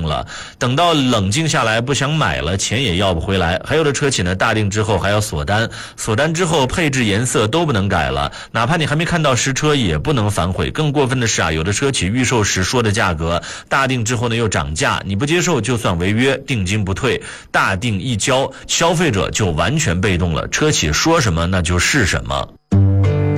了，等到冷静下来不想买了，钱也要不回来。还有的车企呢，大定之后还要锁单，锁单之后配置颜色都不能改了，哪怕你还没看到实车也不能反悔。更过分的是啊，有的车企预售时说的价格，大定之后呢又涨价，你不接受就算违约，定金不退，大定一交，消费者就完全被动了，车企说什么那就是什么。